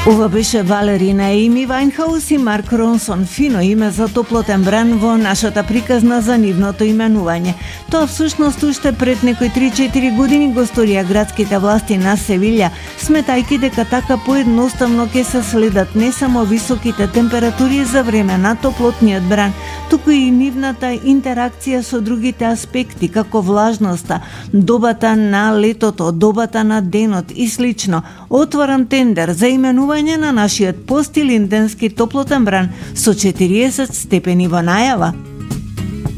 Ова беше Валерина Amy Winehouse и Марк Ронсон, фино име за топлотен бран во нашата приказна за нивното именување. Тоа всушност уште пред некои 3-4 години го сторија градските власти на Севилја, сметајќи дека така поедноставно ќе се следат не само високите температури за време на топлотниот бран, туку и нивната интеракција со другите аспекти, како влажноста, добата на летото, добата на денот и слично. Отворам тендер за именување на нашиот постилинденски топлотен бран со 40 степени во најава.